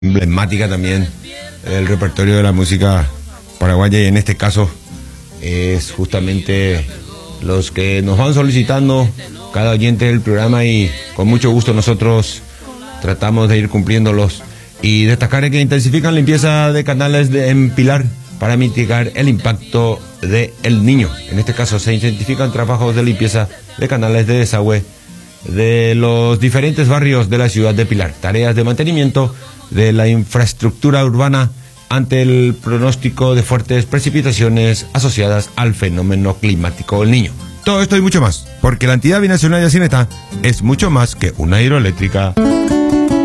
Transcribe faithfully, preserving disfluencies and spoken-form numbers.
emblemática también del repertorio de la música paraguaya, y en este caso es justamente los que nos van solicitando cada oyente del programa, y con mucho gusto nosotros tratamos de ir cumpliéndolos. Y destacar que intensifican limpieza de canales de, en Pilar para mitigar el impacto del niño. En este caso se intensifican trabajos de limpieza de canales de desagüe de los diferentes barrios de la ciudad de Pilar, tareas de mantenimiento de la infraestructura urbana ante el pronóstico de fuertes precipitaciones asociadas al fenómeno climático del Niño. Todo esto y mucho más, porque la entidad binacional de Yacineta es mucho más que una hidroeléctrica.